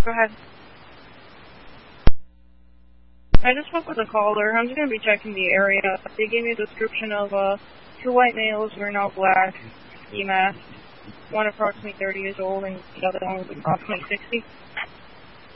Go ahead. I just spoke with a caller. I'm just going to be checking the area. They gave me a description of two white males wearing all black, ski mask, one approximately 30 years old and the other one was approximately 60.